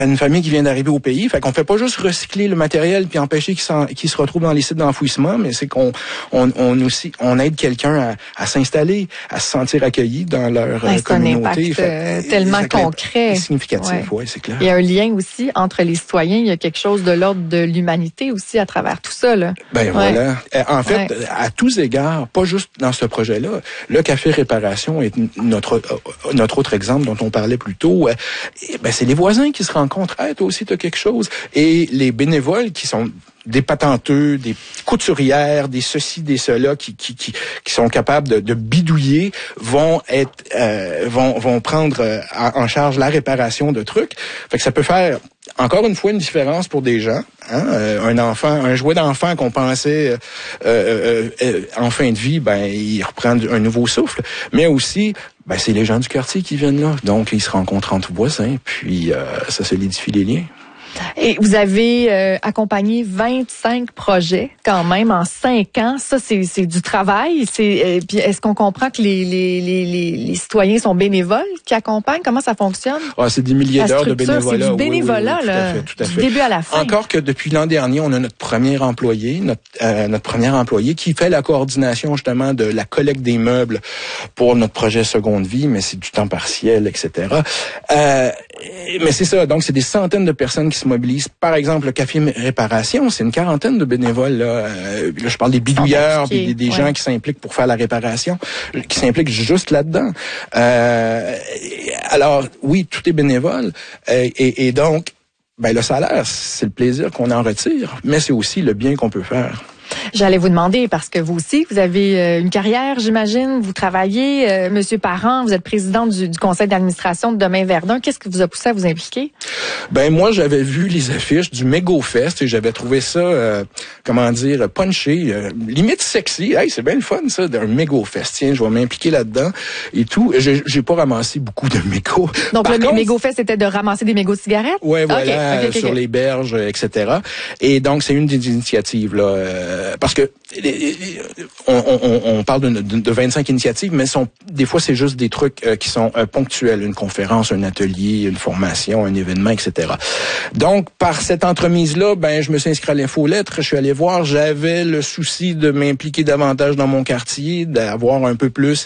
une famille qui vient d'arriver au pays. Fait qu'on fait pas juste recycler le matériel puis empêcher qu'il se retrouve dans les sites d'enfouissement, mais c'est qu'on aide quelqu'un à s'installer, à se sentir accueilli dans leur communauté. C'est un impact tellement concret. Significatif, oui, c'est clair. Il y a un lien aussi entre les citoyens. Il y a quelque chose de l'ordre de l'humanité aussi à travers tout ça, là. Voilà. En fait, à tous égards, pas juste dans ce projet-là, le Café Réparation est notre autre exemple dont on parlait plus tôt. C'est les voisins qui se rencontrent. Hey, toi aussi, tu as quelque chose. Et les bénévoles qui sont des patenteux, des couturières, des ceci, des cela, qui sont capables de bidouiller, vont prendre en charge la réparation de trucs. Fait que ça peut faire encore une fois une différence pour des gens. Un jouet d'enfant qu'on pensait en fin de vie, il reprend un nouveau souffle. Mais aussi, c'est les gens du quartier qui viennent là. Donc, ils se rencontrent entre voisins, puis ça solidifie les liens. Et vous avez accompagné 25 projets quand même en 5 ans. Ça, c'est du travail. Puis est-ce qu'on comprend que les citoyens sont bénévoles qui accompagnent? Comment ça fonctionne? C'est des milliers d'heures de bénévolat. C'est du bénévolat, oui, tout à fait. Du début à la fin. Encore que depuis l'an dernier, on a notre premier employé, qui fait la coordination justement de la collecte des meubles pour notre projet Seconde Vie, mais c'est du temps partiel, etc. Mais c'est ça. Donc, c'est des centaines de personnes qui se mobilisent. Par exemple, le Café Réparation, c'est une quarantaine de bénévoles. Là, je parle des bidouilleurs, des gens qui s'impliquent pour faire la réparation, qui s'impliquent juste là-dedans. Alors, oui, tout est bénévole. Et donc, le salaire, c'est le plaisir qu'on en retire, mais c'est aussi le bien qu'on peut faire. J'allais vous demander, parce que vous aussi, vous avez une carrière, j'imagine, vous travaillez, Monsieur Parent, vous êtes président du conseil d'administration de Demain Verdun. Qu'est-ce qui vous a poussé à vous impliquer? Moi, j'avais vu les affiches du MegoFest et j'avais trouvé ça, punché, limite sexy. Hey, c'est bien le fun, ça, d'un MegoFest. Tiens, je vais m'impliquer là-dedans et tout. J'ai pas ramassé beaucoup de mégots. Donc, le MegoFest, c'était de ramasser des mégots de cigarettes? Ouais, voilà, sur les berges, etc. Et donc, c'est une des initiatives, là, parce que on parle de 25 initiatives, mais des fois, c'est juste des trucs qui sont ponctuels. Une conférence, un atelier, une formation, un événement, etc. Donc, par cette entremise-là, je me suis inscrit à l'infolettre, je suis allé voir, j'avais le souci de m'impliquer davantage dans mon quartier, d'avoir un peu plus,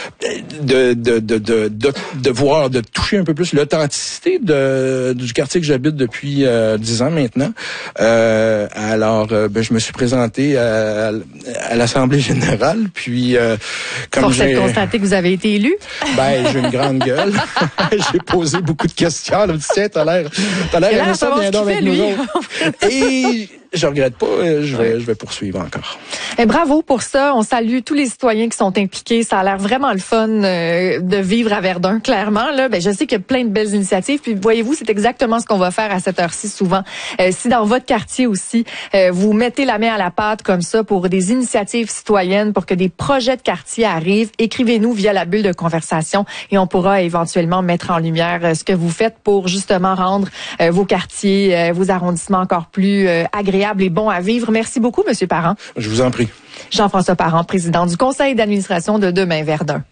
de toucher un peu plus l'authenticité du quartier que j'habite depuis 10 ans maintenant. Alors, je me suis présenté à l'Assemblée générale, puis force est de constater que vous avez été élu. J'ai une grande gueule. J'ai posé beaucoup de questions. Elle me dit, tiens, t'as l'air aimé ça, viens donc avec nous autres. Et je regrette pas, je vais poursuivre encore. Et bravo pour ça. On salue tous les citoyens qui sont impliqués. Ça a l'air vraiment le fun de vivre à Verdun, clairement. Là, je sais qu'il y a plein de belles initiatives. Puis voyez-vous, c'est exactement ce qu'on va faire à cette heure-ci souvent. Si dans votre quartier aussi, vous mettez la main à la pâte comme ça pour des initiatives citoyennes, pour que des projets de quartier arrivent, écrivez-nous via la bulle de conversation et on pourra éventuellement mettre en lumière ce que vous faites pour justement rendre vos quartiers, vos arrondissements encore plus agréables et bons à vivre. Merci beaucoup, Monsieur Parent. Je vous en prie. Jean-François Parent, président du conseil d'administration de Demain Verdun.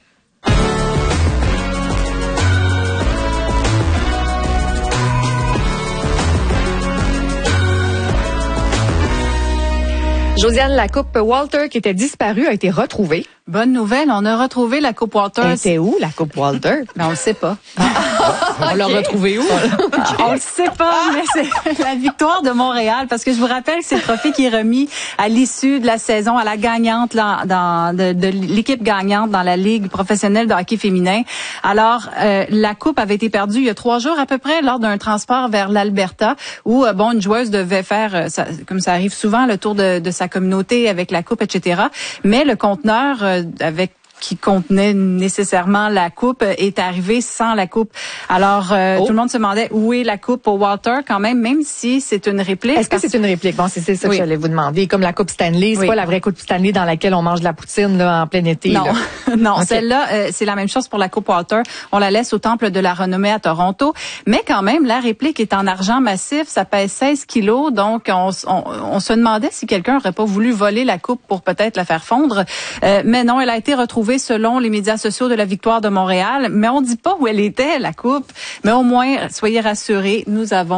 Josiane, la coupe Walter qui était disparue a été retrouvée. Bonne nouvelle, on a retrouvé la coupe Walter. Elle était où, la coupe Walter? On le sait pas. On l'a retrouvée où? On le sait pas, mais c'est la victoire de Montréal, parce que je vous rappelle que c'est le trophée qui est remis à l'issue de la saison à la gagnante, de l'équipe gagnante dans la Ligue professionnelle de hockey féminin. Alors, la coupe avait été perdue il y a 3 jours à peu près lors d'un transport vers l'Alberta où, une joueuse devait faire, comme ça arrive souvent, le tour de sa communauté avec la coupe, etc. Mais le conteneur qui contenait nécessairement la coupe est arrivé sans la coupe. Alors, tout le monde se demandait où est la coupe au Walter quand même si c'est une réplique. Est-ce que c'est une réplique? Bon, c'est ça que j'allais vous demander. Comme la coupe Stanley, c'est pas la vraie coupe Stanley dans laquelle on mange de la poutine là, en plein été. Non, là. non, Okay. Celle-là, c'est la même chose pour la coupe Walter. On la laisse au Temple de la Renommée à Toronto. Mais quand même, la réplique est en argent massif. Ça pèse 16 kilos. Donc, on se demandait si quelqu'un aurait pas voulu voler la coupe pour peut-être la faire fondre. Mais non, elle a été retrouvée selon les médias sociaux de la Victoire de Montréal. Mais on dit pas où elle était, la coupe. Mais au moins, soyez rassurés, nous avons